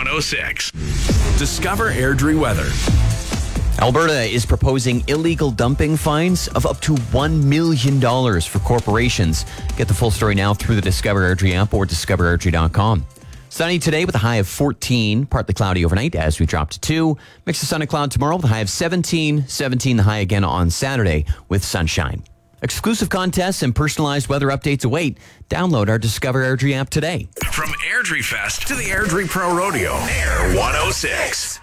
106. Discover Airdrie weather. Alberta is proposing illegal dumping fines of up to $1 million for corporations. Get the full story now through the Discover Airdrie app or discoverairdrie.com. Sunny today with a high of 14, partly cloudy overnight as we drop to 2. Mix of sun and cloud tomorrow with a high of 17 the high again on Saturday with sunshine. Exclusive contests and personalized weather updates await. Download our Discover Airdrie app today. From Airdrie Fest to the Airdrie Pro Rodeo, Air 106.